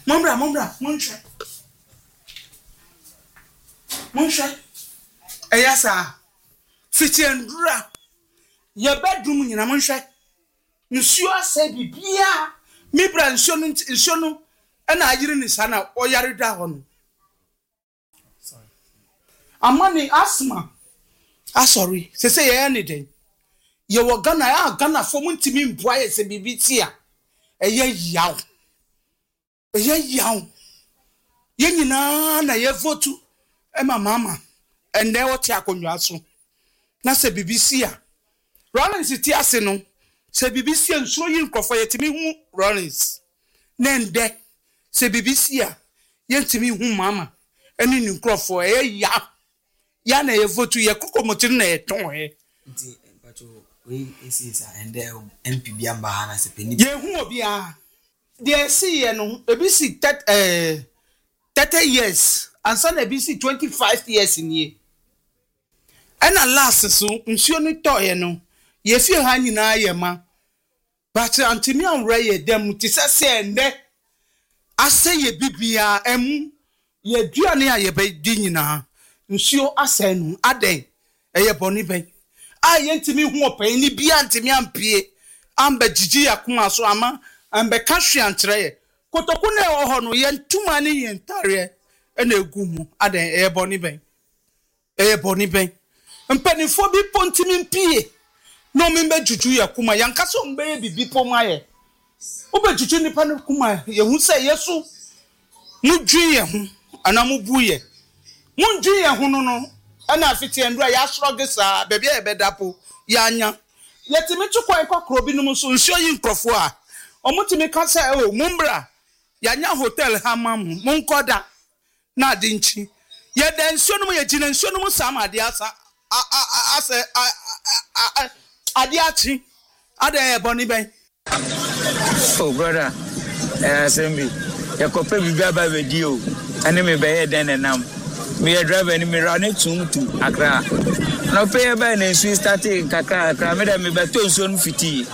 Mombra, Monsha. Ayasa. Fiti andura. Your bedroom in a Monsha. Monsieur said, Bia. Me brand shono. And I didn't sana or yarida on. A money asthma. Sorry. Say anything. You were gonna for me boy as a BBT. A yow. A yow. Yenina na ye vote e ma mama and there what akonwa so na se BBC a Rollins ti ase no se BBC nso yi nkofo yetimi hu Rollins na nde se BBC a yentimi hu mama eni ni nkofo ya na ye vote ye kokomoti na ye ton nti bacho we esi and MP biamba hana se peni ye hu obi a de see ye no BBC 30 years and son a BC 25 years in ye. And a last so nsuo ni toye no ye fie ha nyina ye ma but antimi anre dem ti se nde ase ye bibia emu ye duane a ye be di nyina nsuo ase no aden eye boni ben a ye ntimi hu opan ni bia antimi ampie amba jiji yakoma so ama ambe ka hwe antre ye kotoko na ho no ye ntuma ni ye ntare ena egumu aden eye boni ben mpanifo bi pontimi mpie no membe juju yakoma yankaso mbe bibi pomaye obe juju ni panu kuma ye hu se yesu mudwi ye hu ana mubuye mundwi ye hu no ana afiti endura ya srogesa bebe e bedapo ya anya yetimi tukwa ikokro bi no so nsuo yi nkrofo a omutimi ka se o mumbra ya nya hotel hamamu munkoda na adinchi ye den nsuo no ye gina nsuo no sama ade asa ade achi ade e boni ben. Oh brother assembly ya kope bibia ba video ane me be den enam me driver ni me run to Accra no pay ba na nsu starting kakra me da me be to nsuo no fiti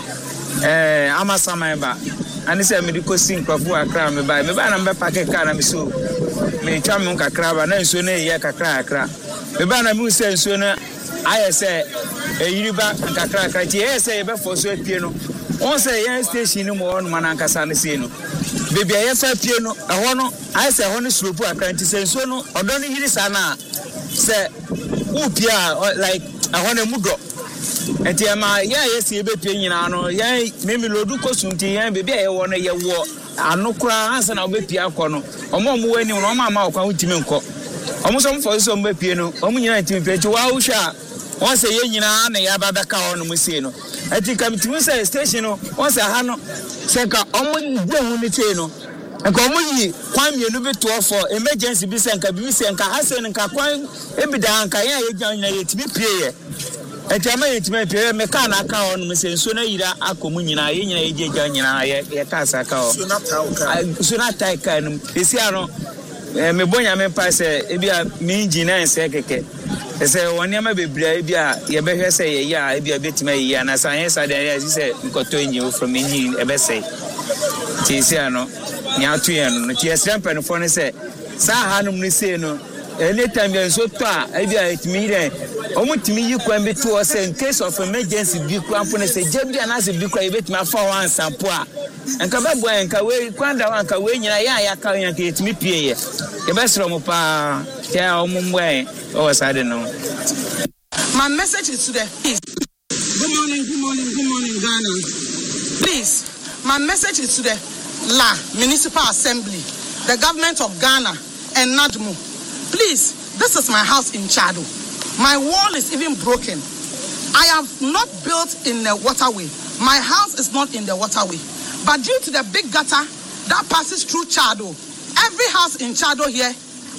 amasama ba ani se me diko sin krofo Accra me ba na me park car na me so me twa me kakra ba na nsuo na ye kakra me ba na me se nsuo na aye se eyiriba kakra ti ye se be for so pie no on say yan station no mo on manankasa ne se no baby aye fa pie no ho no aye se ho no slope Accra ti se nsuo no odo no yiri sa na se upia like ho na mudo enti ama ya yes ye be pie nyina no ya me lodu kosunti ya baby aye wo no ye wo anokura ansa na obe pie akọ no omo wani no ma okwa utimi nko omo so mfo so mbe pie no omo nyina ntimi pie ti wa husha on say ye nyina na ya baba ka ho no musie no enti kamitimu say station no on say ha no say ka omo gbehu ni tie no enka omo yi kwan mienu bi to for emergency bi say nka bi say nka hasen nka kwan ebida nka ya ye gyan nyina ye timi pie ye enti ama ye timi pie me ka na ka ho no musie nso na yira akomu nyina ye nyina ye gyan nyina ye ka sa ka ho so na tai ka no esi ano me bonya me pa say ebia me engineer say keke ese woniama bebria ebia ye behwe say ye ya ebia betima ye ya na science ade say nkoto enyi from enyi ebese tisi ano nya atu ye no ti esrempe no for ne say sa hanum ni say no anytime ye so to a ebia etimi re omutimi yi kwan bi to say in case of emergency bi kwan for ne say jebia na say bi kwan ye betima fa wan sampo a enka babo enka we kwanda wan ka we nyina ya ka yan ka etimi pie ye ebesro mo pa ya omumwe o sade no. My message is to the peace. Good morning, Ghana. Please, my message is to the La Municipal Assembly, the government of Ghana and NADMO. Please, this is my house in Chado. My wall is even broken. I have not built in the waterway. My house is not in the waterway. But due to the big gutter that passes through Chado, every house in Chado here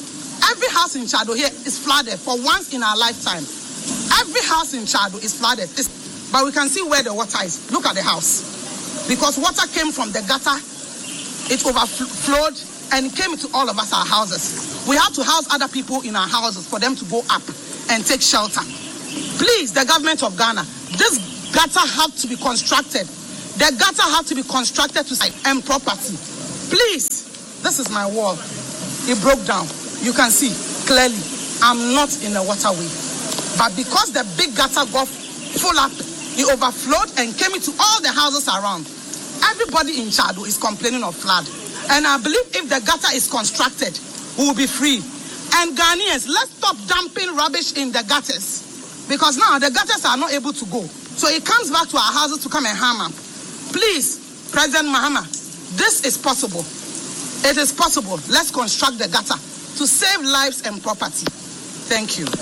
is flooded for once in our lifetime. Every house in Chado is flooded. But we can see where the water is. Look at the house. Because water came from the gutter, it overflowed and came to all of us, our houses. We have to house other people in our houses for them to go up and take shelter. Please, the government of Ghana, this gutter have to be constructed. The gutter have to be constructed to site and property. Please, This is my wall. It broke down. You can see clearly I'm not in a waterway. But because the big gutter got full up, it overflowed and came into all the houses around. Everybody in Chado is complaining of flood. And I believe if the gutter is constructed, we will be free. And Ghanaians, let's stop dumping rubbish in the gutters. Because now the gutters are not able to go. So it comes back to our houses to come and harm us. Please, President Mahama, this is possible. It is possible. Let's construct the gutter to save lives and property. Thank you.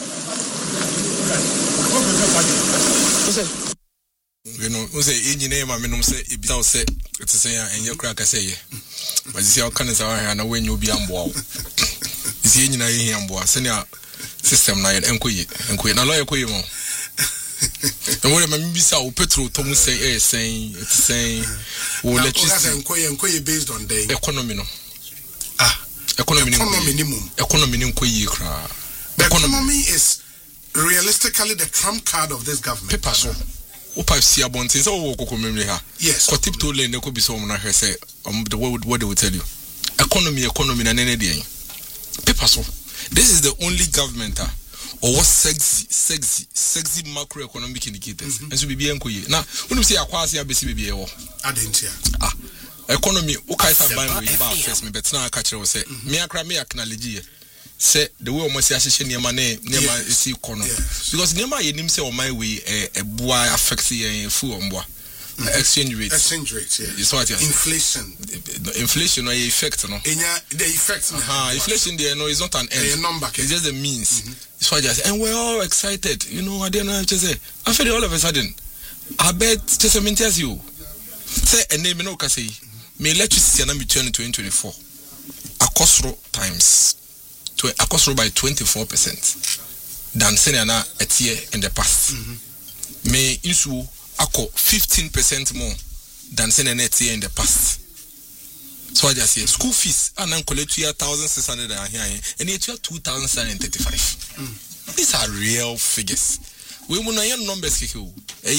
You know, we say engineer, I mean, say it without say it's a say and your crack say, but you see, how can it's our hand when you be on board? You see, engineer here on board, senior system night and quit and quit. Now, lawyer quit. And what I mean, so Petro Thomas say, saying, it's saying, will let you say, based on the economy. Economy is realistically the trump card of this government. Paper so. Opa see about things. Oh, yes. What tip to learn? There could be someone who say, what they will tell you. Economy, na nene dey. Paper so. This is the only government or what sexy macroeconomic indicators. And so be enkoye. Now, when you say akwasi abesi be ewo. Adentia. Economy okay say ban we ba first me bet na catch you say me akra me acknowledge say the way almost association niema is economy because niema ye nim say o my way e boa affect ye fu omboa exchange rate yeah. So what inflation no effect no the effect inflation there no is not an end, a number it's just a means. So what just and we're all excited, you know. I don't know just say I feel all of a sudden I bet just maintains you say a name no can say may electricity na between 2024 akosro times akosro by 24% than senior na etie in the past. May issue ako 15% more than senior na etie in the past. So I just say school fees and then collect 1,600 and it's 2,735. These are real figures. We will not numbers kiko.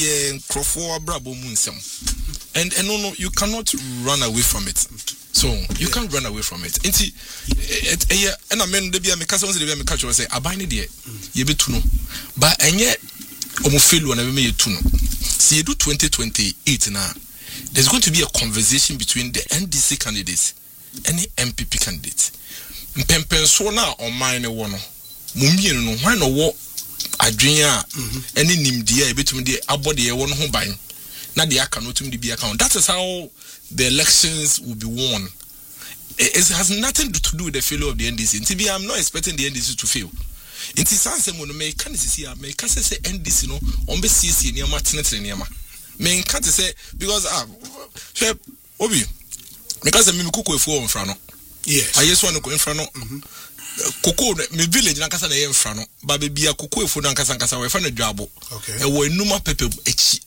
And no, you cannot run away from it. So you can't run away from it. And I mean, the cousin the catch was say, "Abide there, you be to know." But and yet, feel when I may to know. See, you do 2028 now. There's going to be a conversation between the NDC candidates and the MPP candidates. Mpempen so na on mine one. Mumbi no why no wo adwenya any nimdia between the abode e won ho ban. Na the account to be account. That is how the elections will be won. It has nothing to do with the failure of the NDC. Until I'm not expecting the NDC to fail. Until Sanse mono me can see me can say NDC no on be CC near maternity near ma. Me can't say because Obi because me kuko efu on frano. Yes. I just want to go in frano. Koko me village na kasa na ye frano. Ba be bia koko efu na kasa we fa na dwabo. Okay. E wo enuma pepe echi.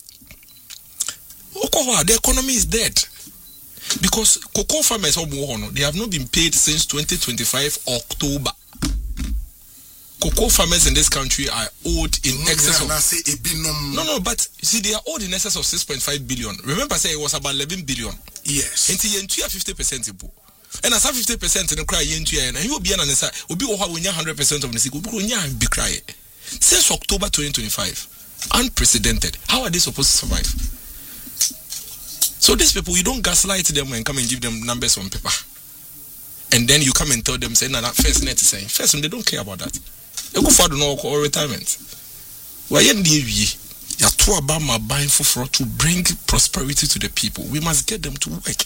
The economy is dead because cocoa farmers they have not been paid since 2025 October. Cocoa farmers in this country are owed in excess of no, but see they are owed in excess of 6.5 billion. Remember, say it was about 11 billion. Yes. Until you 50%, and as 50% in the cry, and you will be an answer. Will be 100% of the sick. Will be cry since October 2025. Unprecedented. How are they supposed to survive? So these people, you don't gaslight them and come and give them numbers on paper. And then you come and tell them, say, no, that first net is saying. First, they don't care about that. They go for the no or retirement. Why you buying for to bring prosperity to the people? We must get them to work. It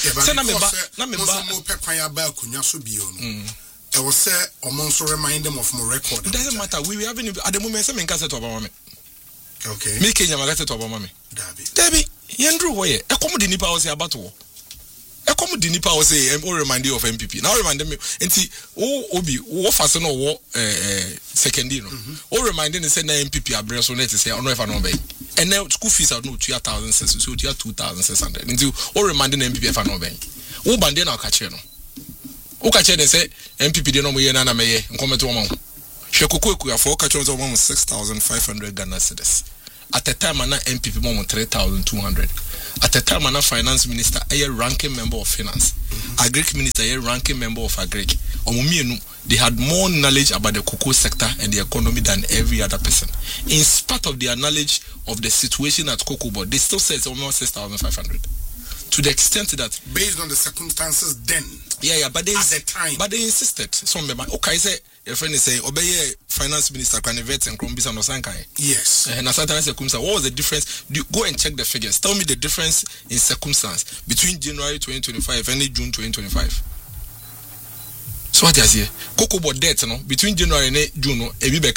doesn't matter. We having at the moment some cassette of our okay. Me Kenya magazette of our mommy. Debbie, Yandru way. A comedy nipa was a battle. A comedy nipa was a remind you of MPP. Now remind me and see Obi, what fasten or second year. Or reminding say na MPP address on it to say, I don't know if I know. And now school fees are no 2,600, so you are 2,600. Until or reminding MPP if I know. Oh, Bandana I'll catch you. O catch you say MPP didn't know me and me and come to one. Shekuku for catch on 6,500 Ghana cedis. At the time, I'm MPP more 3,200. At the time, I'm finance minister, a ranking member of finance. Agric minister, a ranking member of Agric. They had more knowledge about the cocoa sector and the economy than every other person. In spite of their knowledge of the situation at Cocoa Board, they still said it's almost 6,500. To the extent that based on the circumstances then, but they at the time, but they insisted. So okay, say your friend is saying, obey finance minister can vet and Krombisa no Sankai. Yes. And what was the difference? Go and check the figures. Tell me the difference in circumstance between January 2025 and June 2025. So what is here? Cocoa Board debt, no, between January and June, no, a bit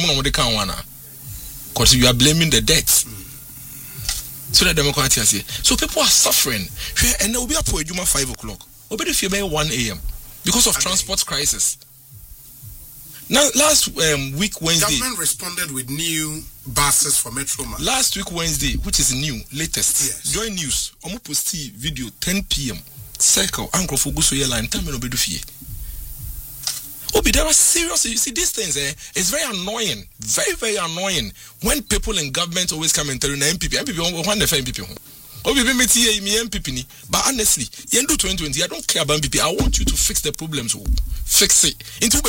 because you are blaming the debt. So that democracy is here. So people are suffering. And they will be up for 5 o'clock. Or better if you by 1 a.m. because of transport crisis. Now, last week Wednesday, government responded with new buses for Metroman. Last week Wednesday, which is new, latest. Yes. Join News. I'm post video 10 p.m. Circle Uncle Foguso line. Time no be do fie. Obi, there are serious. You see, these things, it's very annoying. Very, very annoying when people in government always come and tell you, MPP, when they find MPP. Obi, me MPP, but honestly, you do 2020. I don't care about MPP. I want you to fix the problems. Fix it. Into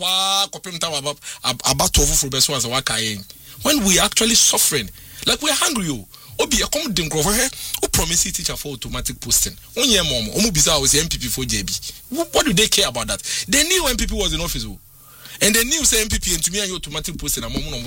when we are actually suffering, like we are hungry. Obi, a common drink over here. Who promised teacher for automatic posting? 1 year more. Omo was MPP for JB. What do they care about that? They knew MPP was in office, and they knew say MPP and to me automatic posting.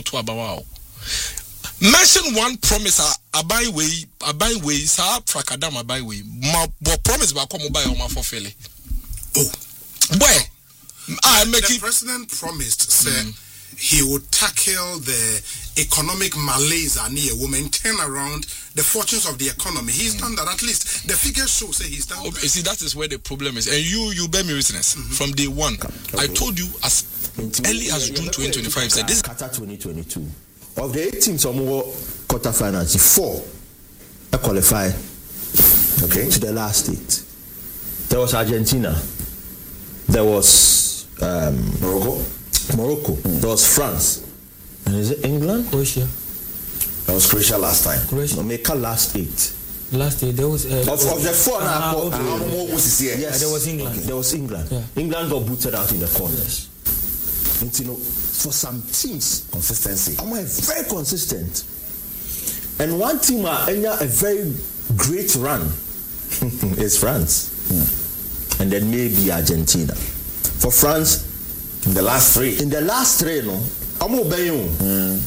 Mention one promise. I buy way. Sa prakadam I buy way. But promise ba come buy on my for fele. Oh, boy. I make the it. President promised said he would tackle the economic malaise and a woman turn around the fortunes of the economy. He's done that. At least the figures show say he's done that. You see, that is where the problem is. And you bear me witness from day one. I told you as early as June 2025 said this Qatar 2022. Of the 8 teams on quarterfinals, 4 qualify to the last 8. There was Argentina. There was Morocco. There was France. And is it England? Croatia. That was Croatia last time. Jamaica last 8. Last year there was of the 4 yes, there was England. Okay. There was England. Yeah. England got booted out in the corners. And you know, for some teams, consistency. I'm very consistent. And one team a very great run is France. And then maybe Argentina. For France, in the last 3, no, I'm obeying.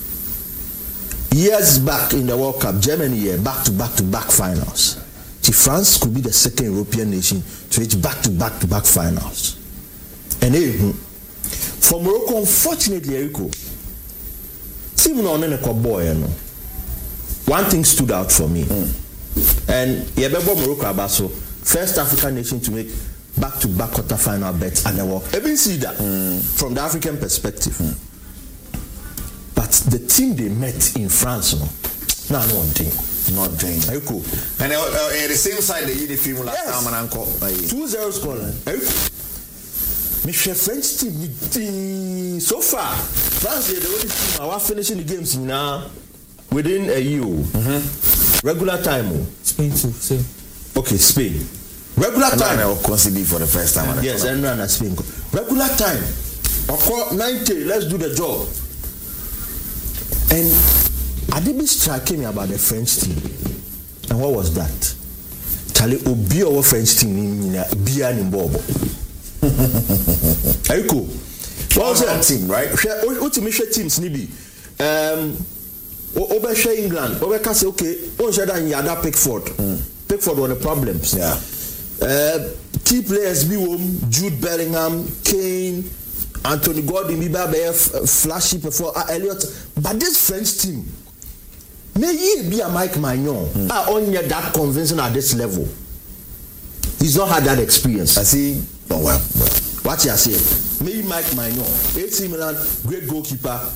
Years back in the World Cup, Germany back to back finals. See, France could be the second European nation to reach back to back finals. And for Morocco, unfortunately, Eriko, team no on boy, no. One thing stood out for me, and Morocco Abaso, first African nation to make back-to-back quarter-final bets and the world. Even see that from the African perspective. But the team they met in France, no one thing. Not doing. Are you cool? And the same side they did the film last time and uncle. 2-0 scoreline. Are you cool? Michel French team so far. France they the only team are finishing the games now within a year. Regular time. Spain too. Same. Okay, Spain. Regular time. I will concede for the first time. Yes, and run at Spain. Regular time. Of course, 90. Let's do the job. And Adibi striking me about the French team. And what was that? Charlie Obi our French team in Bia in Bobo. Are you cool? What was that team, right? Ultimate teams nibi. Over England. Over Cassie, okay. On Shadan Yada Pickford. Pickford were the problems. Yeah. Key players Jude Bellingham, Kane, Anthony Gordon, flashy before Elliot. But this French team, may he be a Mike Magnon, only that convincing at this level. He's not had that experience. I see. Oh well. What you say? Maybe Mike Magnon, AC Milan, great goalkeeper,